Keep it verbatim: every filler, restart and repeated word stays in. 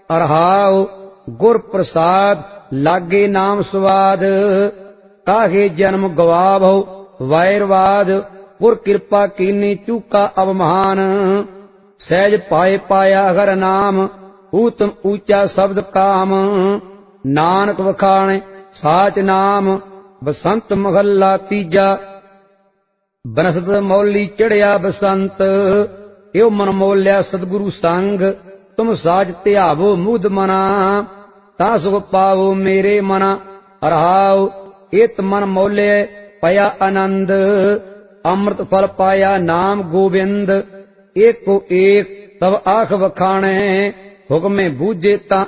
अरहाओ गुर प्रसाद लागे नाम स्वाद, काहे जन्म गवाभो वैरवाद, गुर कृपा कीनी चूका अवमान, सहज पाए पाया हर नाम, ऊतम ऊंचा शब्द काम, नानक वखाणे साच नाम, बसंत महला तीजा, बनसत मौली चढ़िया बसंत, यो मन मोल्या सतगुरु संग, तुम साज त्यावो मुद मना, ता सुख पावो मेरे मना, अरहाओ इत मन मोले पया आनंद, अमृत फल पाया नाम गोविंद, एक को एक तब आख वखाणे, हुक्मे बूझे ता